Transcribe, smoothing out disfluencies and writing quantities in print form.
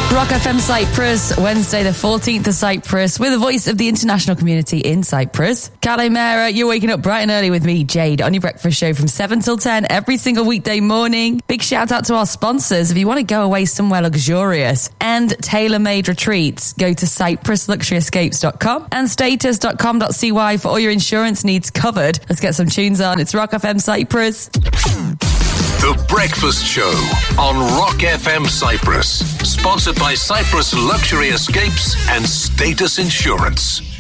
Rock FM Cyprus, Wednesday the 14th of Cyprus, with the voice of the international community in Cyprus. Kalimera, you're waking up bright and early with me, Jade, on your breakfast show from 7 till 10 every single weekday morning. Big shout out to our sponsors. If you want to go away somewhere luxurious and tailor-made retreats, go to cyprusluxuryescapes.com and status.com.cy for all your insurance needs covered. Let's get some tunes on. It's Rock FM Cyprus. The Breakfast Show on Rock FM Cyprus. Sponsored by Cyprus Luxury Escapes and Status Insurance.